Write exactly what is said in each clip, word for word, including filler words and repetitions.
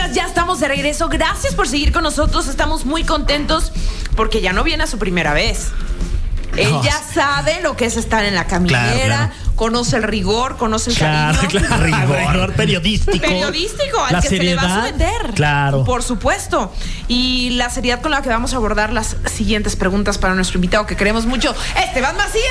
Amigas, ya estamos de regreso. Gracias por seguir con nosotros. Estamos muy contentos porque ya no viene a su primera vez. Él No. ya sabe lo que es estar en la caminera, Claro, claro. conoce el rigor, conoce el Claro, cariño. claro. Rigor, rigor periodístico. Periodístico, al La que seriedad, se le va a someter. Claro. Por supuesto. Y la seriedad con la que vamos a abordar las siguientes preguntas para nuestro invitado que queremos mucho, Esteban Macías.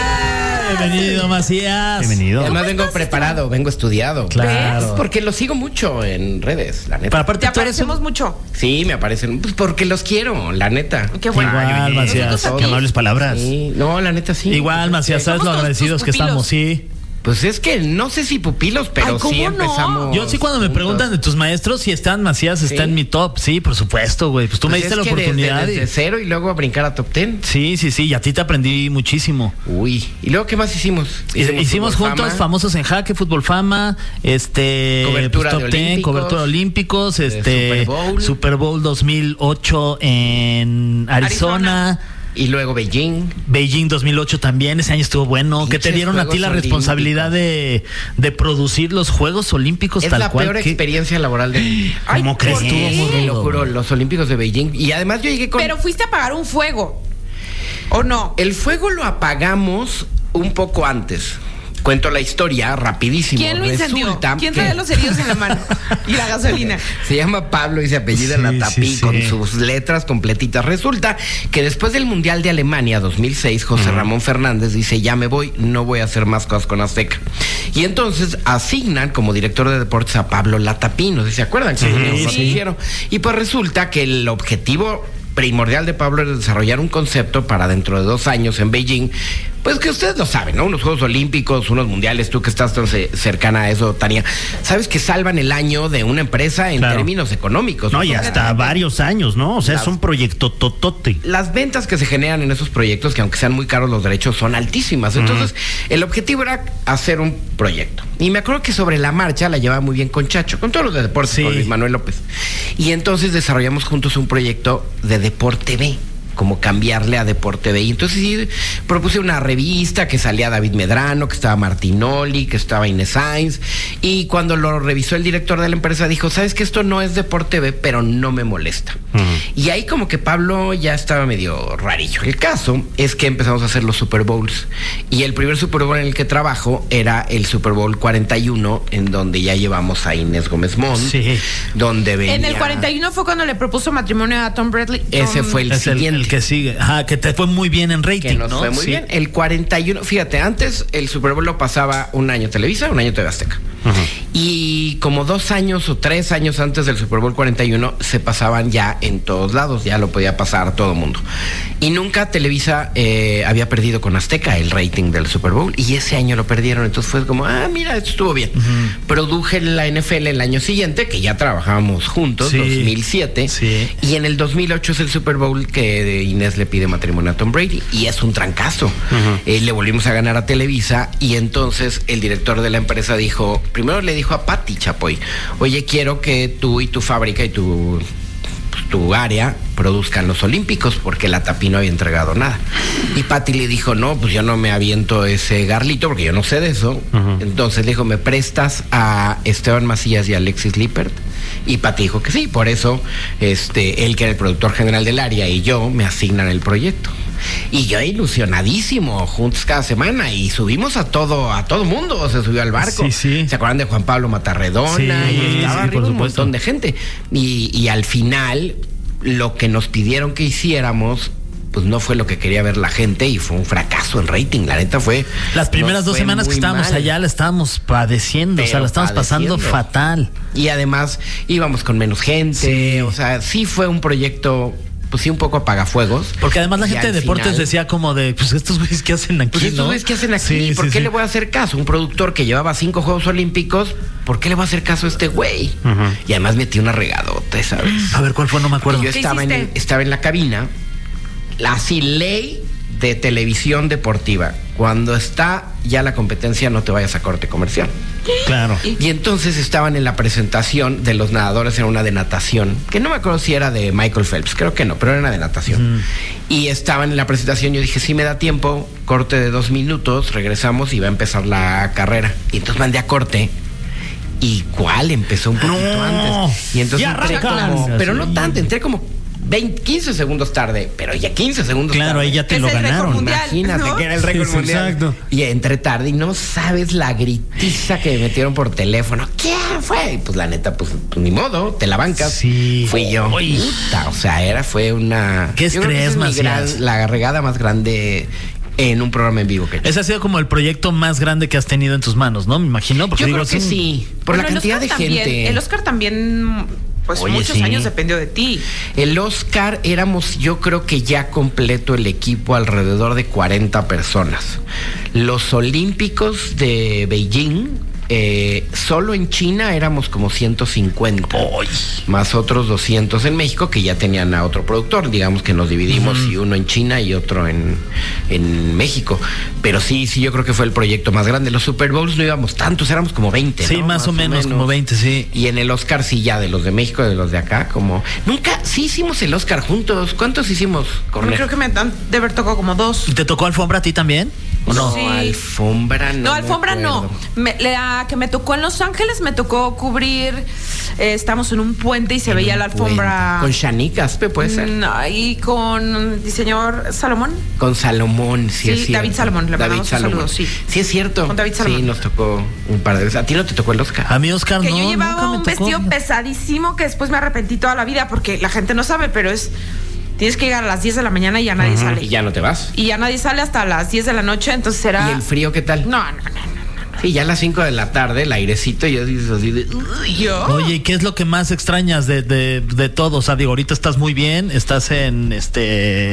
¡Eh! Bienvenido, Macías. Bienvenido. Además ¿Cómo vengo estás, preparado, vengo estudiado. Claro. ¿Ves? Porque los sigo mucho en redes, la neta. Pero aparte Te tú eres aparecemos un... mucho. Sí, me aparecen. Pues porque los quiero, la neta. Qué bueno. Igual, Macías. Nosotros Qué aquí. amables palabras. Sí, no, la neta sí. Igual, Macías, ¿sabes Somos lo tus- agradecidos tus que pupilos. estamos? Sí. Pues es que no sé si pupilos, pero Ay, ¿cómo sí no? empezamos. Yo sí cuando me juntos. preguntan de tus maestros si están Macías, está ¿Sí? en mi top. Sí, por supuesto, güey. Pues tú me Pues diste es la que oportunidad. Desde, y- desde cero y luego a brincar a top ten. Sí, sí, sí. Y a ti te aprendí muchísimo. Uy. ¿Y luego qué más hicimos? Hicimos, Hicimos Fútbol juntos Fama. Famosos en Jaque, Fútbol Fama, este Cobertura pues, de top ten, olímpicos, cobertura de olímpicos, de este Super Bowl. Super Bowl dos mil ocho en Arizona, Arizona. Y luego Beijing. Beijing dos mil ocho también, ese año estuvo bueno. Que te Pinches dieron a ti Juegos la Olímpicos. responsabilidad de, de producir los Juegos Olímpicos Es tal la cual. peor que- experiencia laboral de mi vida. Ay, ¿Cómo crees? ¿por Estuvo qué? muy Te lo rudo, juro, güey. los Olímpicos de Beijing. Y además yo llegué con... Pero fuiste a apagar un fuego. ¿O no? El fuego lo apagamos un poco antes. Cuento la historia rapidísimo. ¿Quién lo incendió? Resulta ¿Quién que trae los heridos en la mano? Y la gasolina. Se llama Pablo y se apellida Sí, La Tapí sí, sí. con sus letras completitas. Resulta que después del Mundial de Alemania dos mil seis, José Ramón Fernández dice, ya me voy, no voy a hacer más cosas con Azteca. Y entonces asignan como director de deportes a Pablo Latapí, no sé si se acuerdan. Sí, que tenía un sí. noticiero. Y pues resulta que el objetivo primordial de Pablo es desarrollar un concepto para dentro de dos años en Beijing, pues que ustedes lo saben, ¿no? Unos Juegos Olímpicos, unos mundiales, tú que estás tan ce- cercana a eso, Tania, sabes que salvan el año de una empresa en Claro. términos económicos. No, y ¿no? hasta varios años, ¿no? O sea, es Las- un proyecto totote. Las ventas que se generan en esos proyectos, que aunque sean muy caros los derechos, son altísimas. Entonces, el objetivo era hacer un proyecto. Y me acuerdo que sobre la marcha la llevaba muy bien con Chacho, con todos los de deportes, Sí. con Luis Manuel López. Y entonces desarrollamos juntos un proyecto de Deporte B, como cambiarle a Deporte B. Y entonces sí, propuse una revista que salía David Medrano, que estaba Martinoli, que estaba Inés Sainz. Y cuando lo revisó el director de la empresa, dijo, sabes que esto no es Deporte B, pero no me molesta. Y ahí como que Pablo ya estaba medio rarillo. El caso es que empezamos a hacer los Super Bowls. Y el primer Super Bowl en el que trabajo era el Super Bowl cuarenta y uno, en donde ya llevamos a Inés Gómez Mont. Sí. Donde venía... En el cuarenta y uno fue cuando le propuso matrimonio a Tom Bradley. Ese Tom- fue el Es el, siguiente. el que sigue. Ajá, que te fue muy bien en rating, Que nos ¿no? fue muy Sí. bien. El cuarenta y uno, fíjate, antes el Super Bowl lo pasaba un año Televisa, un año T V Azteca. Y como dos años o tres años antes del Super Bowl cuarenta y uno se pasaban ya en todos lados, ya lo podía pasar todo el mundo. Y nunca Televisa eh, había perdido con Azteca el rating del Super Bowl y ese año lo perdieron. Entonces fue como, ah, mira, esto estuvo bien. Produje la N F L el año siguiente, que ya trabajábamos juntos, Sí. dos mil siete. Sí. Y en el dos mil ocho es el Super Bowl que Inés le pide matrimonio a Tom Brady y es un trancazo. Eh, le volvimos a ganar a Televisa y entonces el director de la empresa dijo, primero le dijo a Patti Chapoy, oye, quiero que tú y tu fábrica y tu, pues, tu área produzcan los Olímpicos porque la Tapí no había entregado nada. Y Patti le dijo, no, pues yo no me aviento ese garlito porque yo no sé de eso. Entonces le dijo, ¿me prestas a Esteban Macías y a Alexis Lippert? Y Pati dijo que sí, por eso este, él que era el productor general del área y yo me asignan el proyecto. Y yo ilusionadísimo, juntos cada semana, y subimos a todo, a todo mundo, se subió al barco. Sí, sí. ¿Se acuerdan de Juan Pablo Matarredona? Sí, y estaba sí, arriba por un supuesto. montón de gente. Y, y al final, lo que nos pidieron que hiciéramos, pues no fue lo que quería ver la gente y fue un fracaso en rating. La neta fue. Las primeras nos dos fue semanas que muy estábamos mal. allá la estábamos padeciendo, o sea, Pero la estábamos pasando padeciendo. fatal. Y además íbamos con menos gente, Sí. o sea, sí fue un proyecto, pues sí, un poco apagafuegos. Porque además la Y gente de al deportes final, decía como de, pues estos güeyes que hacen aquí, pues estos ¿no? güeyes, ¿qué hacen aquí? Sí, ¿Por sí, qué sí. le voy a hacer caso? Un productor que llevaba cinco Juegos Olímpicos, ¿por qué le voy a hacer caso a este güey? Y además metí una regadota, ¿sabes? A ver, ¿cuál fue? No me acuerdo. Yo ¿Qué estaba en, hiciste? estaba en la cabina, la así ley de televisión deportiva. Cuando está ya la competencia, no te vayas a corte comercial. Claro. Y entonces estaban en la presentación de los nadadores, era una de natación, que no me acuerdo si era de Michael Phelps, creo que no, pero era una de natación. Y estaban en la presentación, yo dije, sí me da tiempo, corte de dos minutos, regresamos y va a empezar la carrera. Y entonces mandé a corte ¿Y cuál? Empezó un poquito No. antes. Y entonces Ya entré arrancan. como, pero no Sí. tanto, entré como veinte, quince segundos tarde, pero ya quince segundos Claro, tarde. ahí ya te Es lo el récord ganaron. mundial. Imagínate ¿no? que era el récord Sí, mundial. exacto. Y entré tarde y no sabes la gritiza que me metieron por teléfono. ¿Quién fue? Y pues la neta, pues, pues, ni modo, te la bancas. Sí. Fui yo. Uy. Puta, o sea, era, fue una. Qué yo creo que esa estrés, es mi Macías. gran- la regada más grande en un programa en vivo que he hecho. Ese ha sido como el proyecto más grande que has tenido en tus manos, ¿no? Me imagino. Porque Yo digo, creo que es un- sí, por Bueno, la el cantidad de Oscar también- gente. El Oscar también, pues Oye, muchos sí. años dependió de ti. El Oscar éramos, yo creo que ya completo el equipo, alrededor de cuarenta personas. Los Olímpicos de Beijing, eh, solo en China éramos como ciento cincuenta. Ay. Más otros doscientos en México que ya tenían a otro productor. Digamos que nos dividimos y uno en China y otro en, en México. Pero sí, sí, yo creo que fue el proyecto más grande. Los Super Bowls no íbamos tantos, éramos como veinte. Sí, ¿no? más, o menos, como veinte, sí. Y en el Oscar sí, ya de los de México, de los de acá, como... Nunca, sí hicimos el Oscar juntos. ¿Cuántos hicimos, Cornejo? Creo que me han de haber tocado como dos. ¿Te tocó alfombra a ti también? ¿O no? No, Sí. alfombra no. No, me alfombra no. acuerdo. Me- la que me tocó en Los Ángeles me tocó cubrir. Eh, estamos en un puente y se veía la alfombra. Con Shanique Aspe, puede ser. Mm, Ahí con el diseñador Salomón. Con Salomón, sí, Sí, es cierto. David Salomón, le mandamos un saludo, sí. Sí, es cierto. Con David Salomón. Sí, nos tocó un par de veces. ¿A ti no te tocó el Oscar? A mí, Oscar, Que no. yo nunca llevaba me un tocó. vestido pesadísimo que después me arrepentí toda la vida porque la gente no sabe, pero es. Tienes que llegar a las diez de la mañana y ya nadie sale. Y ya no te vas. Y ya nadie sale hasta las diez de la noche, entonces era. ¿Y el frío qué tal? No, no, no, no. Sí, ya a las cinco de la tarde, el airecito, y yo dices así de... "Uy". Yo. Oye, ¿y qué es lo que más extrañas de, de, de todo? O sea, digo, ahorita estás muy bien, estás en este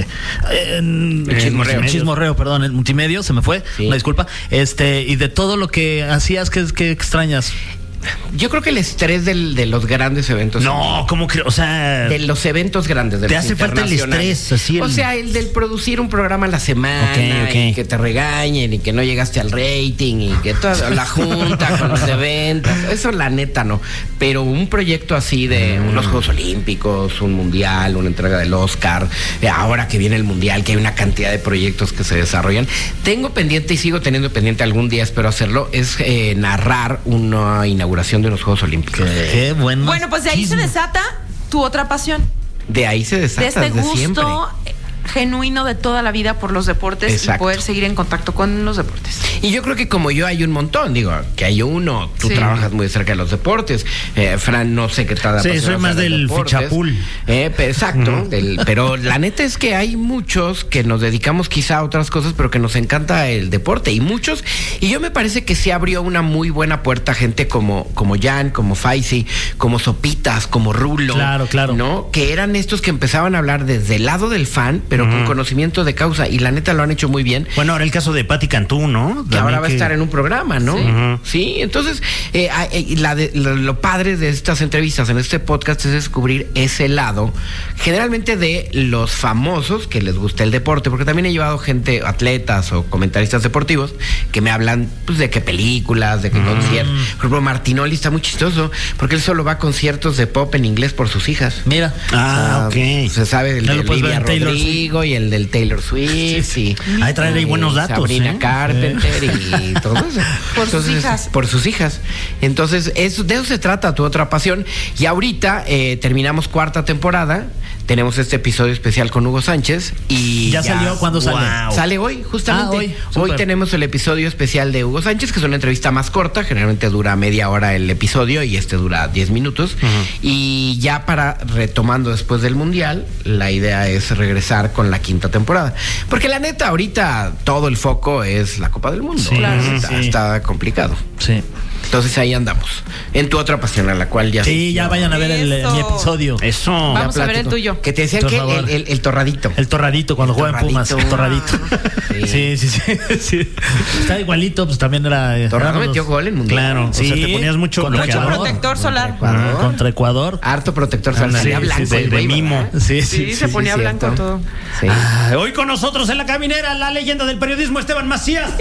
en, El chismorreo. en chismorreo, perdón, en multimedia, se me fue, Sí. una disculpa. Este, y de todo lo que hacías, ¿qué, qué extrañas? Yo creo que el estrés del, de los grandes eventos... No, ¿cómo que? O sea, De los eventos grandes. De Te los hace falta el internacionales. estrés, así el- O sea, el del producir un programa a la semana, Ok, ok. y que te regañen y que no llegaste al rating y que toda la junta con los eventos. Eso la neta no. Pero un proyecto así de Mm. unos Juegos Olímpicos, un mundial, una entrega del Oscar, eh, ahora que viene el mundial, que hay una cantidad de proyectos que se desarrollan. Tengo pendiente y sigo teniendo pendiente, algún día espero hacerlo, es eh, narrar una inauguración de unos Juegos Olímpicos. Qué bueno. Bueno, pues de ahí se desata tu otra pasión. De ahí se De desata este desde gusto siempre. eh, genuino de toda la vida por los deportes Exacto. y poder seguir en contacto con los deportes. Y yo creo que como yo hay un montón, digo, que hay uno, tú Sí. trabajas muy cerca de los deportes, eh, Fran, no sé qué tal. Sí, soy más del fichapul. Eh, pero, exacto, del- pero la neta es que hay muchos que nos dedicamos quizá a otras cosas, pero que nos encanta el deporte, y muchos, y yo me parece que se abrió una muy buena puerta a gente como, como Jan, como Faisy, como Sopitas, como Rulo. Claro, claro. ¿no? Que eran estos que empezaban a hablar desde el lado del fan, pero con conocimiento de causa, y la neta lo han hecho muy bien. bueno, ahora el caso de Patti Cantú, ¿no? Que ahora También va a estar en un programa, ¿no? Sí. Ujú. Sí, entonces, eh, ah, eh, la de- lo, lo padre de estas entrevistas en este podcast es descubrir ese lado, generalmente de los famosos que les gusta el deporte, porque también he llevado gente, atletas o comentaristas deportivos, que me hablan pues, de qué películas, de qué conciertos. Por ejemplo, Martinoli está muy chistoso, porque él solo va a conciertos de pop en inglés por sus hijas. Mira. Ah, O sea, ok. Se sabe del Ya de lo puedes ver Olivia en Taylor Rodrigo y el del Taylor Swift. Y, Ahí traen ahí y buenos datos, Sabrina ¿eh? Carpenter y todo eso. Por sus hijas. Por sus hijas. Entonces, eso, de eso se trata tu otra pasión. Y ahorita eh, terminamos cuarta temporada. Tenemos este episodio especial con Hugo Sánchez. Y ¿Ya salió? ¿Cuándo sale? Wow. Sale hoy, justamente. Ah, hoy, súper. tenemos el episodio especial de Hugo Sánchez, que es una entrevista más corta. Generalmente dura media hora el episodio y este dura diez minutos. Y ya para retomando después del Mundial, la idea es regresar con la quinta temporada. Porque la neta, ahorita todo el foco es la Copa del Mundo. Sí, Claro. sí, Está, sí. está complicado. Sí. Entonces ahí andamos. En tu otra pasión, a la cual ya... Sí, ya vayan a ver el, Eso. mi episodio. Eso. Vamos ya a ver el platico. tuyo. Que te decían Por que favor. el, el- el torradito. El torradito cuando El juega en Pumas, el torradito. torradito. Sí. Sí, sí, sí, sí. Está igualito, pues también era. eh, Torrado éramos- metió gol en Mundial. Claro. O sea, te ponías mucho contra Mucho bloqueador. protector solar. Ecuador. Ah, contra Ecuador. Harto protector solar. Ah, Salía sí, blanco sí, de- el de güey, mimo. ¿verdad? Sí, Sí, sí, se sí. ponía sí, blanco cierto. todo. Sí. Ah, hoy con nosotros en la caminera, la leyenda del periodismo, Esteban Macías.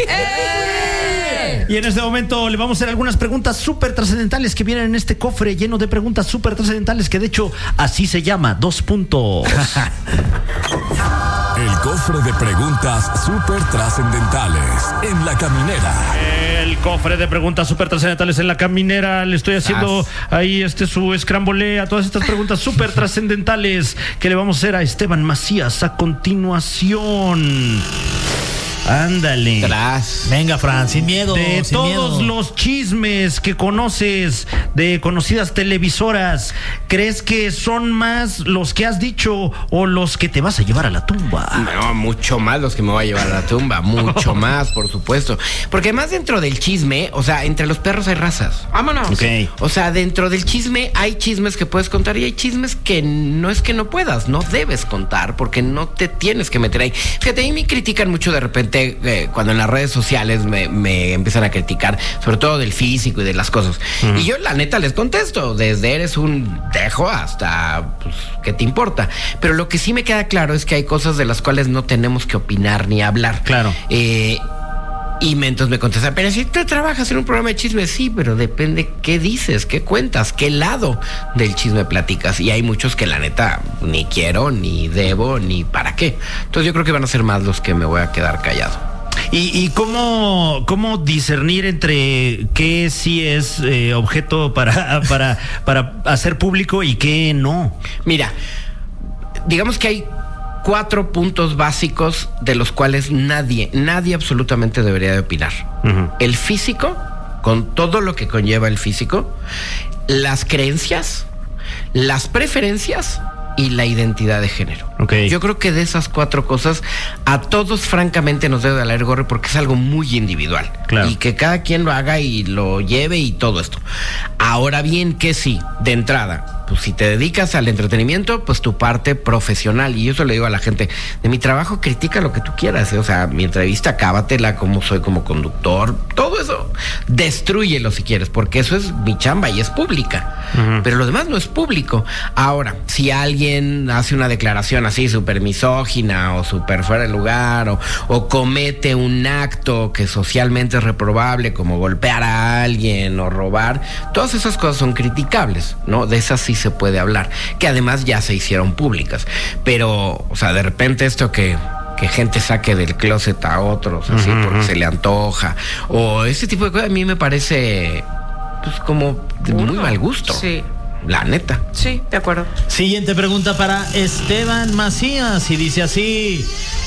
¡Eh! Y en este momento le vamos a hacer algunas preguntas súper trascendentales que vienen en este cofre lleno de preguntas súper trascendentales que de hecho así se llama, dos puntos. El cofre de preguntas súper trascendentales en La Caminera. El cofre de preguntas súper trascendentales en La Caminera. Le estoy haciendo ahí este su escrambolé a todas estas preguntas súper trascendentales que le vamos a hacer a Esteban Macías a continuación. Ándale. Tras. Venga, Fran, sin miedo. De sin todos miedo. los chismes que conoces de conocidas televisoras, ¿crees que son más los que has dicho o los que te vas a llevar a la tumba? No, mucho más los que me voy a llevar a la tumba. Mucho más, por supuesto. Porque además dentro del chisme, o sea, entre los perros hay razas. Vámonos. Ok. O sea, dentro del chisme hay chismes que puedes contar y hay chismes que no es que no puedas, no debes contar porque no te tienes que meter ahí. Fíjate, ahí me critican mucho de repente eh, cuando en las redes sociales me, me empiezan a criticar, sobre todo del físico y de las cosas. Uh-huh. Y yo la neta les contesto, desde eres un dejo hasta, pues, ¿qué te importa? Pero lo que sí me queda claro es que hay cosas de las cuales no tenemos que opinar ni hablar. Claro. Eh... Y me, entonces me contesta, pero si tú trabajas en un programa de chisme, sí, pero depende qué dices, qué cuentas, qué lado del chisme platicas. Y hay muchos que la neta ni quiero, ni debo, ni para qué. Entonces yo creo que van a ser más los que me voy a quedar callado. ¿Y, y cómo, cómo discernir entre qué sí es eh, objeto para, para, para hacer público y qué no? Mira, digamos que hay cuatro puntos básicos de los cuales nadie, nadie absolutamente debería de opinar. Uh-huh. El físico, con todo lo que conlleva el físico, las creencias, las preferencias y la identidad de género. Okay. Yo creo que de esas cuatro cosas a todos francamente nos debe valer gorro porque es algo muy individual. Claro. Y que cada quien lo haga y lo lleve y todo esto. Ahora bien, que sí, de entrada, pues si te dedicas al entretenimiento, pues tu parte profesional, y yo eso le digo a la gente, de mi trabajo critica lo que tú quieras, ¿eh? O sea, mi entrevista, cábatela, cómo soy como conductor, todo eso, destrúyelo si quieres, porque eso es mi chamba y es pública. Uh-huh. Pero lo demás no es público. Ahora, si alguien hace una declaración así súper misógina o súper fuera de lugar o, o comete un acto que socialmente es reprobable, como golpear a alguien o robar, todas esas cosas son criticables, ¿no? De esas sí se puede hablar, que además ya se hicieron públicas. Pero, o sea, de repente esto que... que gente saque del closet a otros, así, uh-huh, porque se le antoja, o ese tipo de cosas, a mí me parece, pues, como de muy mal gusto. Sí. La neta. Sí, de acuerdo. Siguiente pregunta para Esteban Macías y dice así: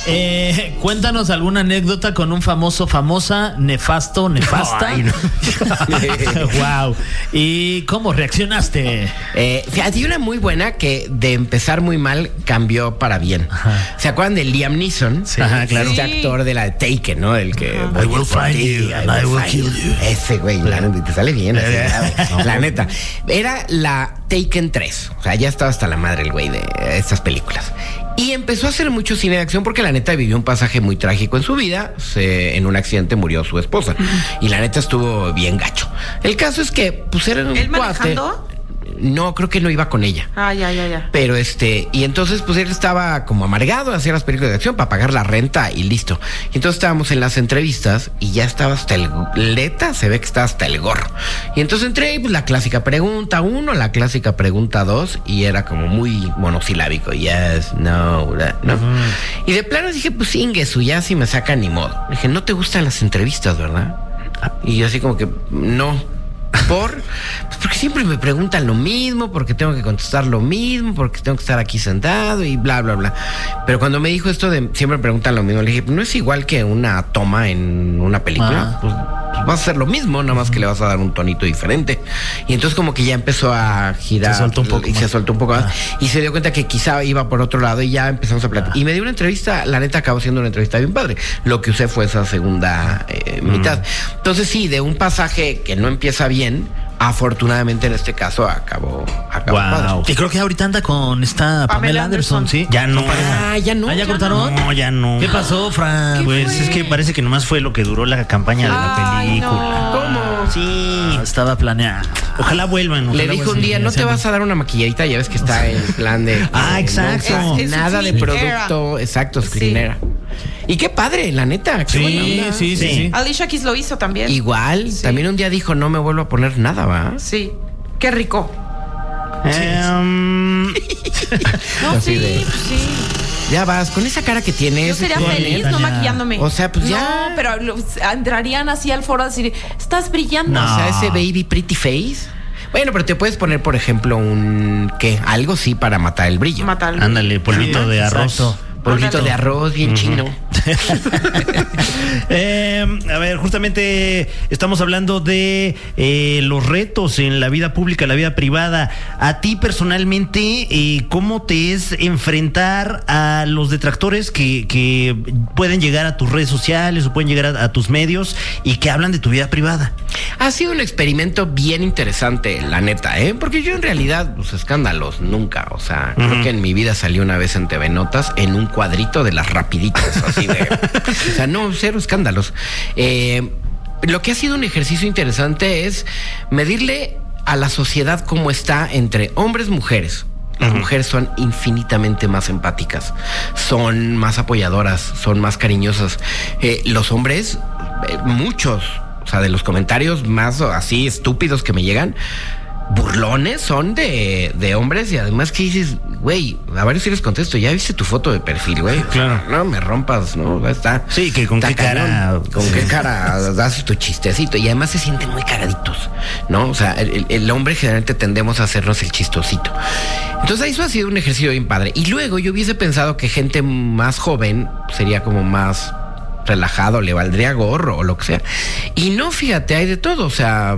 eh, cuéntanos alguna anécdota con un famoso, famosa, nefasto, nefasta. Ay, no. Wow. ¿Y cómo reaccionaste? Eh, fíjate, hay una muy buena que de empezar muy mal cambió para bien. Ajá. ¿Se acuerdan de Liam Neeson? Sí. Ajá, claro. Este actor de la de Taken, ¿no? El que I will find you and I will kill you. Ese güey, la neta, te sale bien. Así, la neta. Era la Taken tres. O sea, ya estaba hasta la madre el güey de estas películas. Y empezó a hacer mucho cine de acción porque la neta vivió un pasaje muy trágico en su vida. Se, en un accidente murió su esposa. Y la neta estuvo bien gacho. El caso es que, pues, era un ¿Él cuate. manejando? No, creo que no iba con ella. Ah, ya, ya, ya. Pero este, y entonces pues él estaba como amargado de hacer las películas de acción para pagar la renta y listo. Y entonces estábamos en las entrevistas y ya estaba hasta el leta, se ve que estaba hasta el gorro. Y entonces entré y pues la clásica pregunta uno, la clásica pregunta dos, y era como muy monosilábico. Yes, no, no. Uh-huh. Y de plano dije, pues inguesu, ya si me sacan ni modo. Dije, no te gustan las entrevistas, ¿verdad? Y yo así como que, no. Por, pues porque siempre me preguntan lo mismo, porque tengo que contestar lo mismo, porque tengo que estar aquí sentado y bla, bla, bla. Pero cuando me dijo esto de siempre me preguntan lo mismo, le dije, no es igual que una toma en una película. Ah. Pues, pues vas a hacer lo mismo, nada más que le vas a dar un tonito diferente. Y entonces como que ya empezó a girar. Se soltó un poco y más. se soltó un poco más. Ah. Y se dio cuenta que quizá iba por otro lado y ya empezamos a platicar. Ah. Y me dio una entrevista, la neta acabó siendo una entrevista bien padre. Lo que usé fue esa segunda eh, mm. mitad. Entonces sí, de un pasaje que no empieza bien, afortunadamente en este caso acabó, acabó wow. padre. Y creo que ahorita anda con esta Pamela, Pamela Anderson, Anderson, ¿sí? Ya no. Ah, ya no. ¿Ah, ya cortaron? No, ya no. ¿Qué pasó, Fran? Pues fue? es que parece que nomás fue lo que duró la campaña de la Ay, película. no. ¿Cómo? Sí. No, estaba planeado. Ojalá vuelvan. Ojalá Le dijo vuelvan. un día, no te vas a dar una maquilladita, ya ves que está en plan de... Ah, exacto. No, Es- es nada su de clean producto, era. exacto, es Sí. clean era. Y qué padre, la neta. Qué buena Sí, onda. sí, sí, sí. Alicia Keys lo hizo también. Igual, Sí. también un día dijo, no me vuelvo a poner nada, ¿va? Sí. Qué rico. Em, No, Así sí, de- pues sí. Ya vas, con esa cara que tienes. Yo sería tienes, feliz no maquillándome. O sea, pues ya. No, pero lo- entrarían así al foro a decir, estás brillando. O sea, ese baby pretty face. Bueno, pero te puedes poner, por ejemplo, un... ¿qué? Algo sí para matar el brillo. Matar. Ándale, polvito de arroz. Exacto. Polvito de arroz bien chino. Eh, a ver, justamente estamos hablando de eh, los retos en la vida pública, en la vida privada. A ti personalmente, eh, ¿cómo te es enfrentar a los detractores que, que pueden llegar a tus redes sociales o pueden llegar a, a tus medios y que hablan de tu vida privada? Ha sido un experimento bien interesante, la neta, ¿eh? Porque yo en realidad, pues escándalos, nunca. O sea, uh-huh. creo que en mi vida salí una vez en T V Notas en un cuadrito de las rapiditas, así de... o sea, no, cero escándalos. Eh, lo que ha sido un ejercicio interesante es medirle a la sociedad cómo está entre hombres y mujeres. Las uh-huh. mujeres son infinitamente más empáticas, son más apoyadoras, son más cariñosas. Eh, los hombres, eh, muchos, o sea, de los comentarios más así estúpidos que me llegan, burlones son de, de hombres y además que dices, güey, a varios sí les contesto, ya viste tu foto de perfil, güey. Claro. No me rompas, ¿no? Está. Sí, que con está qué cañón. cara. Con qué cara das tu chistecito. Y además se sienten muy cagaditos, ¿no? O sea, el, el hombre generalmente tendemos a hacernos el chistosito. Entonces eso ha sido un ejercicio bien padre. Y luego yo hubiese pensado que gente más joven sería como más relajado, le valdría gorro o lo que sea. Y no, fíjate, hay de todo. O sea,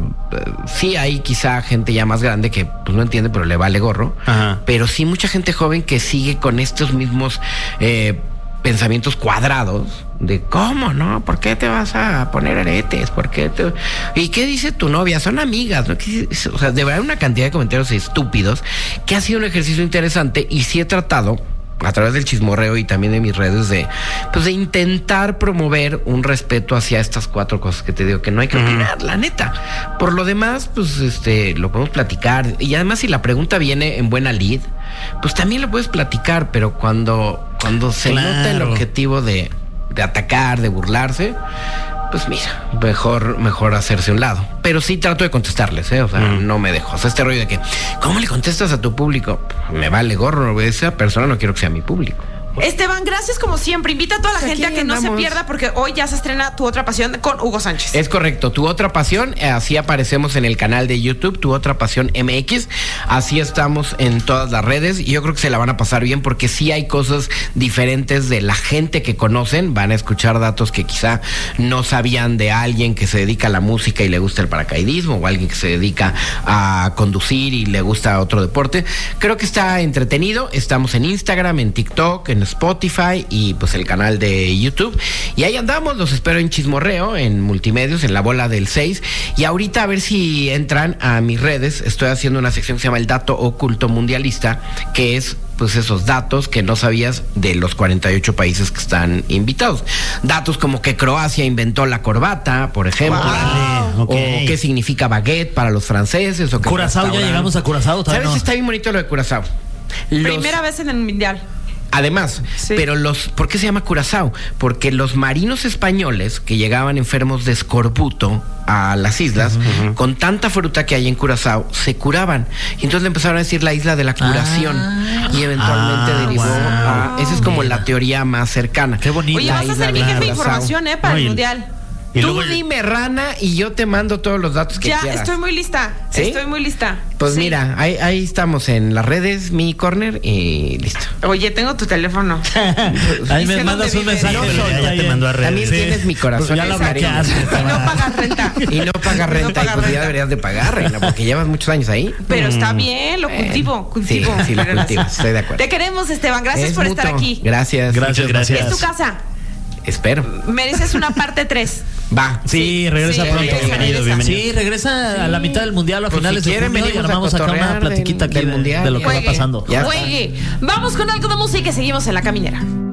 sí hay quizá gente ya más grande que pues no entiende, pero le vale gorro. Ajá. Pero sí mucha gente joven que sigue con estos mismos eh, pensamientos cuadrados de cómo, ¿no? ¿Por qué te vas a poner aretes? ¿Por qué te... ¿Y qué dice tu novia? Son amigas, ¿no? O sea, de verdad una cantidad de comentarios estúpidos que ha sido un ejercicio interesante y sí he tratado a través del chismorreo y también de mis redes de pues de intentar promover un respeto hacia estas cuatro cosas que te digo que no hay que olvidar, uh-huh. la neta. Por lo demás, pues este lo podemos platicar y además si la pregunta viene en buena lid, pues también lo puedes platicar, pero cuando cuando se claro. nota el objetivo de de atacar, de burlarse, pues mira, mejor, mejor hacerse a un lado. Pero sí trato de contestarles, ¿eh? O sea, mm. no me dejo. O sea, este rollo de que, ¿cómo le contestas a tu público? Me vale gorro, esa persona no quiero que sea mi público. Esteban, gracias como siempre. Invita a toda la Pues gente a aquí que no andamos. se pierda porque hoy ya se estrena Tu Otra Pasión con Hugo Sánchez. Es correcto, Tu Otra Pasión, eh, así aparecemos en el canal de YouTube, Tu Otra Pasión M X, así estamos en todas las redes y yo creo que se la van a pasar bien porque sí hay cosas diferentes de la gente que conocen, van a escuchar datos que quizá no sabían de alguien que se dedica a la música y le gusta el paracaidismo o alguien que se dedica a conducir y le gusta otro deporte. Creo que está entretenido, estamos en Instagram, en TikTok, en Spotify y pues el canal de YouTube. Y ahí andamos, los espero en Chismorreo, en Multimedios, en la bola del seis. Y ahorita a ver si entran a mis redes. Estoy haciendo una sección que se llama El Dato Oculto Mundialista, que es pues esos datos que no sabías de los cuarenta y ocho países que están invitados. Datos como que Croacia inventó la corbata, por ejemplo. Wow. Okay. O qué significa baguette para los franceses. O que Curazao, ya llegamos a Curazao. ¿Sabes? No. Está bien bonito lo de Curazao. Los... Primera vez en el Mundial. Además, sí. pero los, ¿por qué se llama Curazao? Porque los marinos españoles que llegaban enfermos de escorbuto a las islas, uh-huh. con tanta fruta que hay en Curazao, se curaban. Y entonces le empezaron a decir la isla de la curación. Ah, y eventualmente ah, derivó wow. a... Esa es como Mira. la teoría más cercana. Qué bonito. Oye, vas a ser mi jefe de información, ¿eh? Para Oye. el Mundial. Tú luego... dime, Rana, y yo te mando todos los datos que ya, quieras. Ya, estoy muy lista. ¿Sí? Estoy muy lista. Pues sí. mira, ahí, ahí estamos en las redes, mi corner, y listo. Oye, tengo tu teléfono. Ahí me mandas un mensaje. No, ya, ya te mandó a redes. También sí. tienes mi corazón. Ya lo bloqueaste. Y no pagas renta. Y no pagas renta. No paga y pues renta. ya deberías de pagar, Reina, porque llevas muchos años ahí. Pero está bien, lo cultivo, cultivo. Sí, sí, lo cultivo, estoy de acuerdo. Te queremos, Esteban. Gracias Es por mutuo. estar aquí. Gracias. Gracias, gracias. Es tu casa. Espero. Mereces una parte tres. Va. Sí, regresa sí, pronto. regresa, Bienvenido, regresa. bienvenido. Sí, regresa Sí. a la mitad del mundial o a Pues finales si de quieren, junio y venimos a armamos acá una cotorrear platiquita del- aquí del de, mundial. de lo que Juegue. va pasando. Ya está. Juegue. Vamos con algo de música y seguimos en La Caminera.